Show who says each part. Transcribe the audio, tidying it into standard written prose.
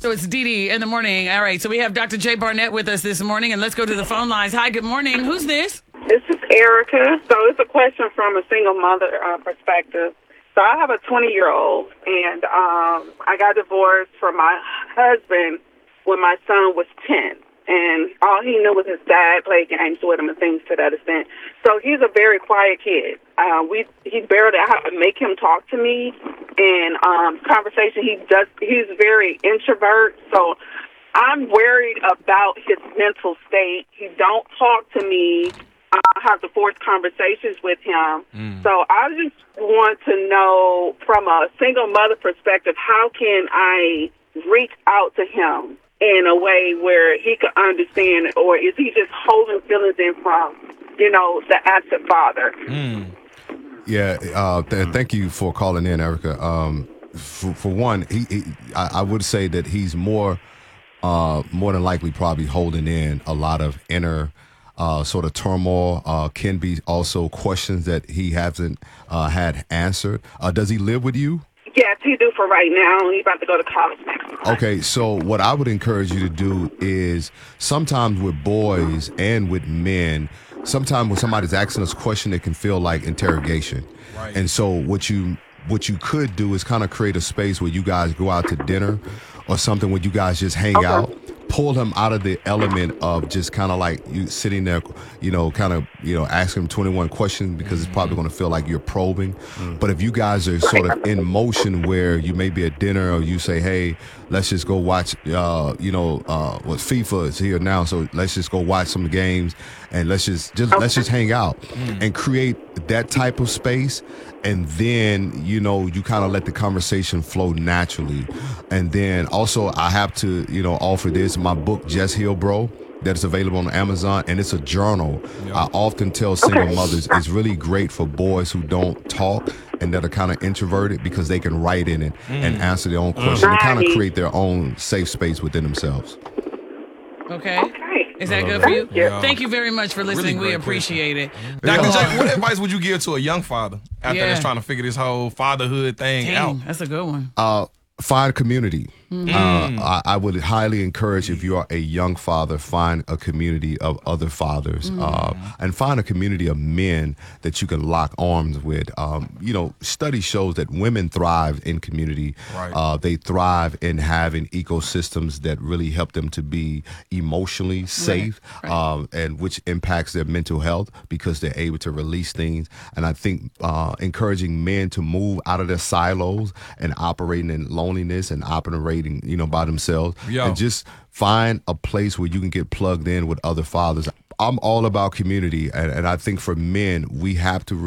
Speaker 1: So it's Dee Dee in the morning. All right, so we have Dr. Jay Barnett with us this morning, and let's go to the phone lines. Hi, good morning. Who's this?
Speaker 2: This is Erica. So it's a question from a single mother perspective. So I have a 20-year-old, and I got divorced from my husband when my son was 10. And all he knew was his dad played games with him and things to that extent. So he's a very quiet kid. He barely I have to make him talk to me. And conversation, he's very introvert. So I'm worried about his mental state. He don't talk to me. I have to force conversations with him. So I just want to know, from a single mother perspective, how can I reach out to him in a way where he could understand, or is he just holding feelings in from, the absent father?
Speaker 3: Yeah, thank you for calling in, Erica. For one, I would say that he's more than likely probably holding in a lot of inner sort of turmoil. Can be also questions that he hasn't had answered. Does he live with you?
Speaker 2: Yes, he do for right now. He's about to go to college next month.
Speaker 3: Okay, so what I would encourage you to do is, sometimes with boys and with men, sometimes when somebody's asking us a question, it can feel like interrogation. Right. And so what you could do is kind of create a space where you guys go out to dinner or something, where you guys just hang out. Pull him out of the element of just kind of like you sitting there, asking him 21 questions, because it's probably going to feel like you're probing. But if you guys are sort of in motion where you may be at dinner, or you say, hey, let's just go watch, FIFA is here now, so let's just go watch some games, and let's just hang out and create that type of space. And then, you kind of let the conversation flow naturally. And then also I have to, offer this, my book, Just Heal Bro, that's available on Amazon, and it's a journal. Yep. I often tell single mothers it's really great for boys who don't talk and that are kind of introverted, because they can write in it and answer their own questions and kind of create their own safe space within themselves.
Speaker 1: Okay. Is that good for you? Yeah. Thank you very much for listening. Really we appreciate it.
Speaker 4: Dr. Jay, what advice would you give to a young father out there that's trying to figure this whole fatherhood thing out?
Speaker 1: That's a good one.
Speaker 3: Find community. I would highly encourage, if you are a young father, find a community of other fathers, and find a community of men that you can lock arms with. Study shows that women thrive in community. Right. They thrive in having ecosystems that really help them to be emotionally safe, and which impacts their mental health, because they're able to release things. And I think encouraging men to move out of their silos and operating in loneliness and operating, by themselves, and just find a place where you can get plugged in with other fathers. I'm all about community, and I think for men, we have to